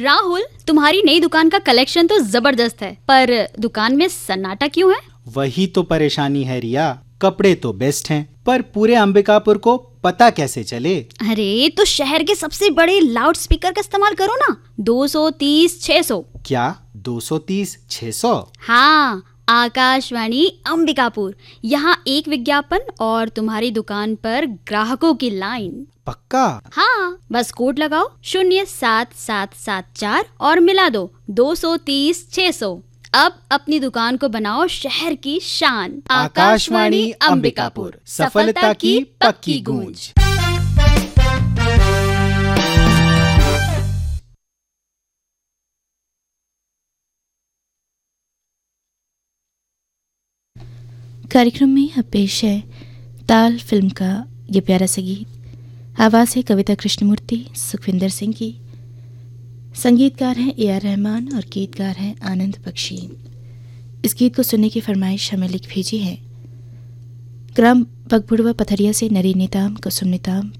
राहुल, तुम्हारी नई दुकान का कलेक्शन तो जबरदस्त है, पर दुकान में सन्नाटा क्यों है? वही तो परेशानी है रिया। कपड़े तो बेस्ट हैं, पर पूरे अंबिकापुर को पता कैसे चले? अरे तो शहर के सबसे बड़े लाउड स्पीकर का इस्तेमाल करो ना। 230-600। क्या 230-600? हाँ, आकाशवाणी अंबिकापुर। यहाँ एक विज्ञापन और तुम्हारी दुकान पर ग्राहकों की लाइन। पक्का? हाँ, बस कोड लगाओ 07774 और मिला दो 230-600। अब अपनी दुकान को बनाओ शहर की शान। आकाशवाणी अंबिकापुर, सफलता की पक्की गूंज। कार्यक्रम में अब पेश है ताल फिल्म का ये प्यारा सा गीत। आवाज़ है कविता कृष्णमूर्ति, सुखविंदर सिंह की। संगीतकार हैं AR रहमान और गीतकार हैं आनंद बख्शी। इस गीत को सुनने की फरमाइश हमें लिख भेजी है ग्राम बगबुड़वा पथरिया से नरी निताम, कुसुम निताम,